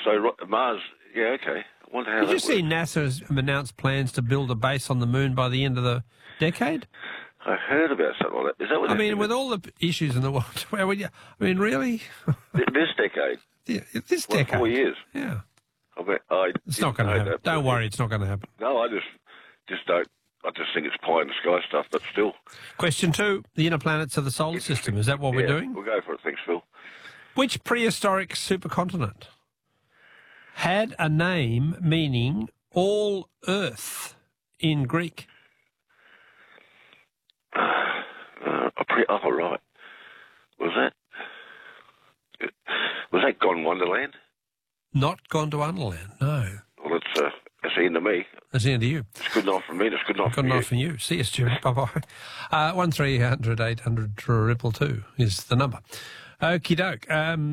Mars, yeah, okay. I wonder how Did that you see works. NASA's announced plans to build a base on the moon by the end of the decade? I heard about something like that. Is that what I they're mean, thinking? with all the issues in the world, where would you? I mean, really? This decade? Yeah, this What, decade. 4 years? Yeah. I mean, I It's not going to happen. Don't worry, it's not going to happen. No, I just don't. I just think it's pie in the sky stuff, but still. Question 2, the inner planets of the solar system. Is that what we're doing? We'll go for it. Thanks, Phil. Which prehistoric supercontinent had a name meaning all Earth in Greek? Oh, right. Was that Gone Wonderland? Not Gondwana, no. Well, that's the end of me. That's the end of you. It's good enough for me. It's good enough for Good you. night from you. See you, Stuart. Bye-bye. 1300 800 222 is the number. Okie doke.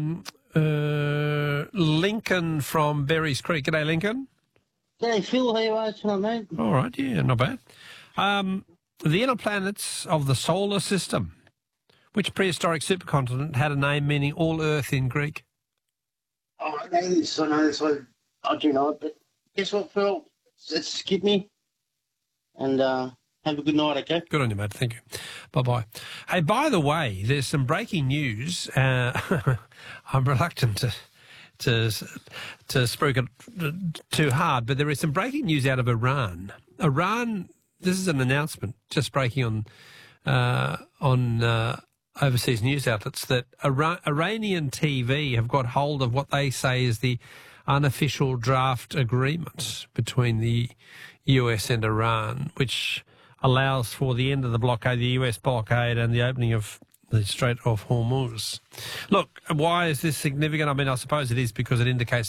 Lincoln from Berries Creek. G'day, Lincoln. G'day, Phil. How you are tonight, mate? All right, yeah, not bad. The inner planets of the solar system. Which prehistoric supercontinent had a name meaning all Earth in Greek? Oh, I know this. I do know it, but guess what, Phil? Let's skip me and have a good night, okay? Good on you, mate. Thank you. Bye-bye. Hey, by the way, there's some breaking news. I'm reluctant to spruik it too hard, but there is some breaking news out of Iran. Iran, this is an announcement just breaking on overseas news outlets that Iranian TV have got hold of what they say is the unofficial draft agreement between the US and Iran, which allows for the end of the blockade, the US blockade, and the opening of the Strait of Hormuz. Look, why is this significant? I mean, I suppose it is because it indicates